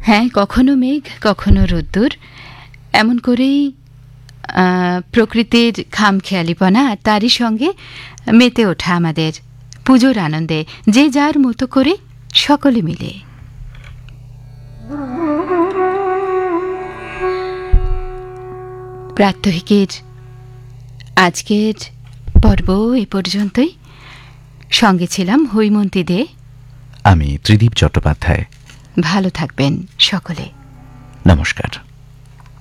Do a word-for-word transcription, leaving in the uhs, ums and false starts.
হ্যাঁ, কখনো মেঘ কখনো রোদ্দুর, এমন করেই প্রকৃতির খামখেয়ালিপনা আর তারই সঙ্গে মেতে ওঠা আমাদের পুজোর আনন্দে, যে যার মতো করে সকলে মিলে। প্রাত্যহিকের আজকের পর্ব এ পর্যন্তই। সঙ্গে ছিলাম হৈমন্তী দে, আমি ত্রিদীপ চট্টোপাধ্যায়। ভালো থাকবেন সকলে। নমস্কার।